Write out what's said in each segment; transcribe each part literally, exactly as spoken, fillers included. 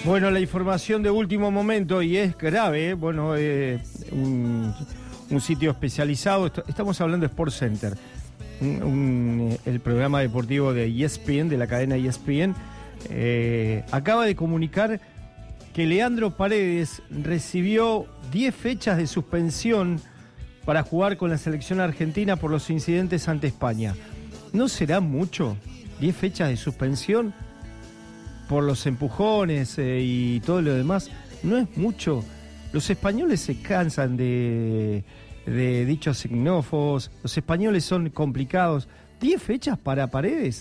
Bueno, la información de último momento, y es grave, bueno, eh, un, un sitio especializado, estamos hablando de Sport Center, un, un, el programa deportivo de E S P N, de la cadena E S P N, eh, acaba de comunicar que Leandro Paredes recibió diez fechas de suspensión para jugar con la selección argentina por los incidentes ante España. ¿No será mucho? ¿diez fechas de suspensión por los empujones eh, y todo lo demás? No es mucho. Los españoles se cansan de, de dichos xenófobos. Los españoles son complicados. ¿diez fechas para Paredes?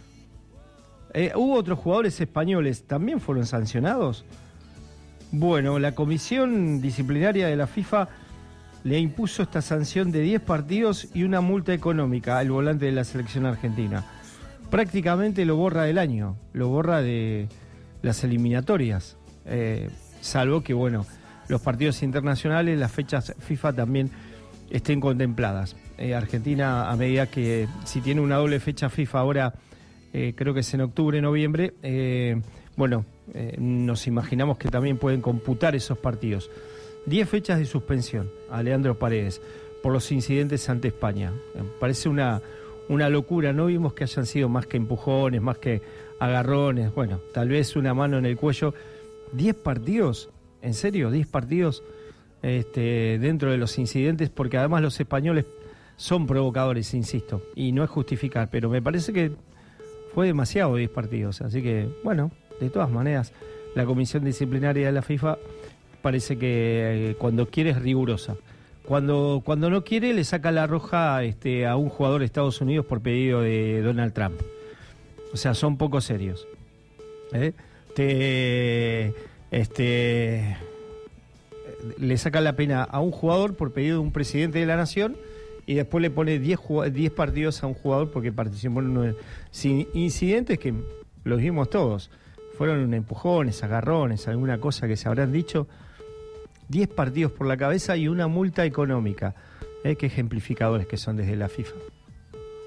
Eh, ¿Hubo otros jugadores españoles? ¿También fueron sancionados? Bueno, la comisión disciplinaria de la FIFA le impuso esta sanción de diez partidos y una multa económica al volante de la selección argentina. Prácticamente lo borra del año, lo borra de las eliminatorias, eh, salvo que, bueno, los partidos internacionales, las fechas FIFA también estén contempladas. Eh, Argentina, a medida que, si tiene una doble fecha FIFA ahora, eh, creo que es en octubre, noviembre, eh, bueno, eh, nos imaginamos que también pueden computar esos partidos. diez fechas de suspensión a Leandro Paredes por los incidentes ante España. Me parece una... Una locura, no vimos que hayan sido más que empujones, más que agarrones, bueno, tal vez una mano en el cuello. ¿diez partidos? ¿En serio? ¿diez partidos este, dentro de los incidentes? Porque además los españoles son provocadores, insisto, y no es justificar, pero me parece que fue demasiado diez partidos. Así que, bueno, de todas maneras, la comisión disciplinaria de la FIFA parece que eh, cuando quiere es rigurosa. Cuando, cuando no quiere, le saca la roja este, a un jugador de Estados Unidos por pedido de Donald Trump. O sea, son poco serios. ¿Eh? Te, este, le saca la pena a un jugador por pedido de un presidente de la nación y después le pone diez partidos a un jugador porque participó en unos incidentes que los vimos todos. Fueron empujones, agarrones, alguna cosa que se habrán dicho. diez partidos por la cabeza y una multa económica. ¿Eh? Qué ejemplificadores que son desde la FIFA.